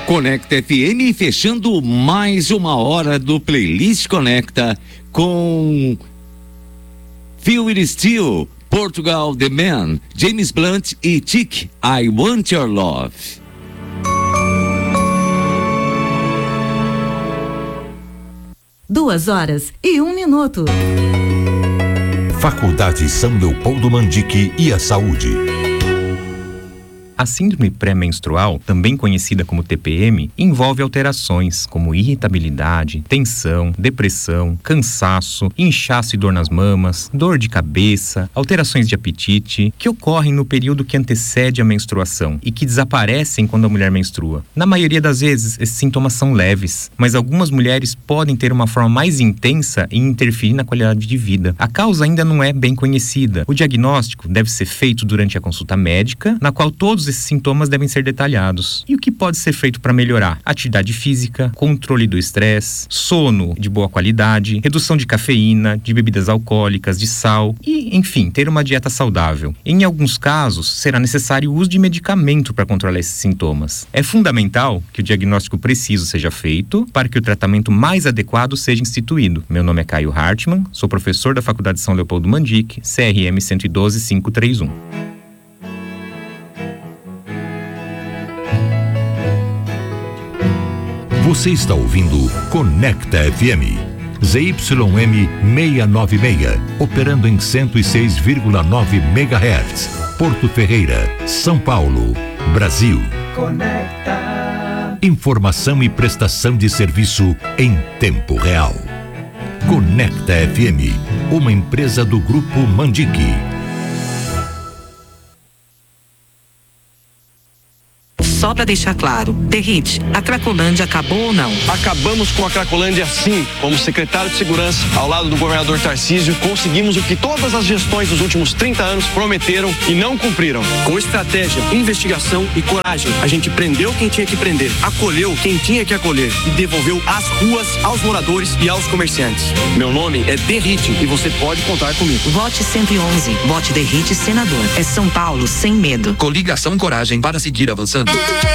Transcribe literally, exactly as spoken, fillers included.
Conecta F M fechando mais uma hora do Playlist Conecta com Feel It Still, Portugal The Man, James Blunt e Chic, I Want Your Love. Duas horas e um minuto. Faculdade São Leopoldo Mandique e a Saúde. A síndrome pré-menstrual, também conhecida como T P M, envolve alterações como irritabilidade, tensão, depressão, cansaço, inchaço e dor nas mamas, dor de cabeça, alterações de apetite, que ocorrem no período que antecede a menstruação e que desaparecem quando a mulher menstrua. Na maioria das vezes, esses sintomas são leves, mas algumas mulheres podem ter uma forma mais intensa e interferir na qualidade de vida. A causa ainda não é bem conhecida. O diagnóstico deve ser feito durante a consulta médica, na qual todos esses sintomas devem ser detalhados. E o que pode ser feito para melhorar? Atividade física, controle do estresse, sono de boa qualidade, redução de cafeína, de bebidas alcoólicas, de sal e, enfim, ter uma dieta saudável. Em alguns casos, será necessário o uso de medicamento para controlar esses sintomas. É fundamental que o diagnóstico preciso seja feito para que o tratamento mais adequado seja instituído. Meu nome é Caio Hartmann, sou professor da Faculdade São Leopoldo Mandique, C R M um um dois cinco três um. Você está ouvindo Conecta F M, Z Y M seiscentos e noventa e seis, operando em cento e seis vírgula nove megahertz, Porto Ferreira, São Paulo, Brasil. Conecta. Informação e prestação de serviço em tempo real. Conecta F M, uma empresa do Grupo Mandique. Só para deixar claro, Derrite, a Cracolândia acabou ou não? Acabamos com a Cracolândia sim. Como secretário de Segurança, ao lado do governador Tarcísio, conseguimos o que todas as gestões dos últimos trinta anos prometeram e não cumpriram. Com estratégia, investigação e coragem, a gente prendeu quem tinha que prender, acolheu quem tinha que acolher e devolveu as ruas aos moradores e aos comerciantes. Meu nome é Derrite e você pode contar comigo. Vote cento e onze. Vote Derrite senador. É São Paulo sem medo. Coligação Coragem para seguir avançando.